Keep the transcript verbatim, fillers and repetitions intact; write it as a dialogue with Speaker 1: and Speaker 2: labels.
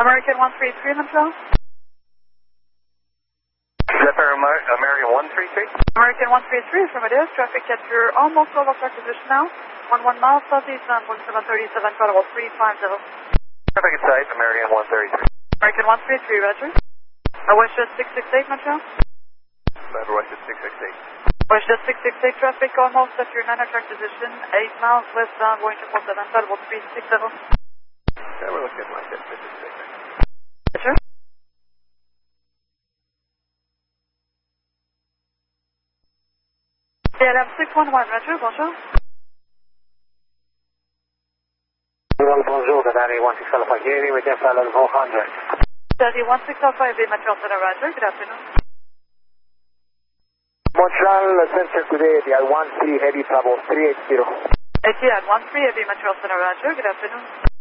Speaker 1: American one three three, Montreal.
Speaker 2: Zephyr Amer- American one three three.
Speaker 1: American one three three, affirmative. Traffic at your almost level track position now. one one miles southeast on one seven thirty-seven, call three five zero.
Speaker 2: Traffic at site, American one thirty-three.
Speaker 1: American one three three, roger. Uh, Westjet six six eight, Montreal.
Speaker 2: Westjet six six eight.
Speaker 1: Westjet six six eight, traffic almost at your nine track position. eight miles westbound, going to four seven, call three six zero.
Speaker 2: Yeah, we're looking like that. six six eight.
Speaker 1: Roger. C L M six one one, roger, bonjour.
Speaker 2: Bonjour, Daddy one six Alpha Gary, we can follow four hundred.
Speaker 1: Daddy one six Alpha, A B Montreal Center, roger, good afternoon.
Speaker 2: Montreal Center today, the I one three heavy trouble three eight zero.
Speaker 1: Etihad one three, A B Montreal Center, roger, good afternoon.